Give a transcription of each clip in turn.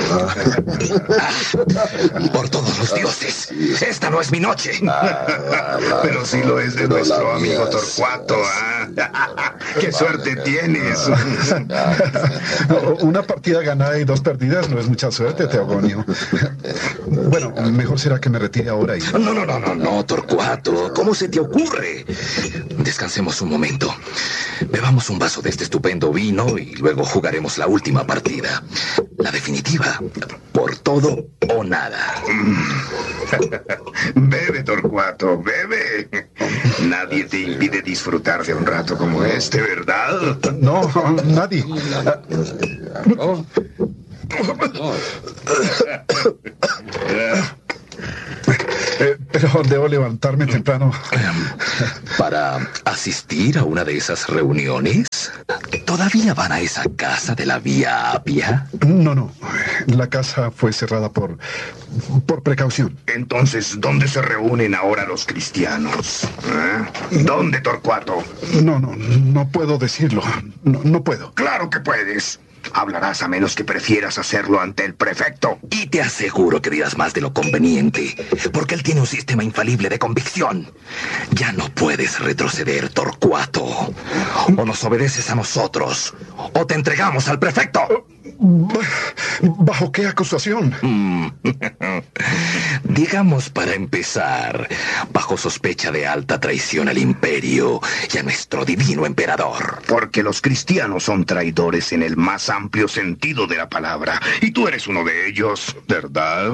Por todos los dioses, esta no es mi noche. Pero sí lo es de nuestro amigo Torcuato, ¿ah? ¡Qué suerte tienes! Una partida ganada y 2 perdidas no es mucha suerte, Teogonio. Bueno, mejor será que me retire ahora y... No, Torcuato. ¿Cómo se te ocurre? Descansemos un momento. Bebamos un vaso de este estupendo vino y luego jugaremos la última partida. La definitiva. Por todo o nada. Bebe, Torcuato, bebe. Nadie te impide disfrutar de un rato como este, ¿verdad? No, nadie. Pero debo levantarme temprano. ¿Para asistir a una de esas reuniones? ¿Todavía van a esa casa de la Vía Apia? No. La casa fue cerrada por precaución. Entonces, ¿dónde se reúnen ahora los cristianos? ¿Dónde, Torcuato? No puedo decirlo. No puedo. ¡Claro que puedes! Hablarás a menos que prefieras hacerlo ante el prefecto. Y te aseguro que dirás más de lo conveniente, porque él tiene un sistema infalible de convicción. Ya no puedes retroceder, Torcuato. O nos obedeces a nosotros, o te entregamos al prefecto. ¿Bajo qué acusación? Digamos, para empezar, bajo sospecha de alta traición al imperio y a nuestro divino emperador. Porque los cristianos son traidores en el más amplio sentido de la palabra. Y tú eres uno de ellos, ¿verdad?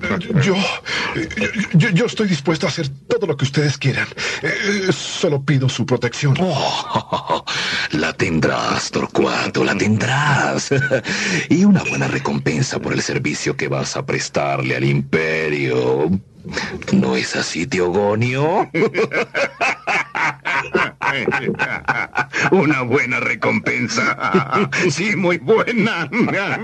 Yo estoy dispuesto a hacer todo lo que ustedes quieran. Solo pido su protección. La tendrás, Torcuato, la tendrás. Y una buena recompensa por el servicio que vas a prestarle al imperio. ¿No es así, Teogonio? Una buena recompensa. Sí, muy buena.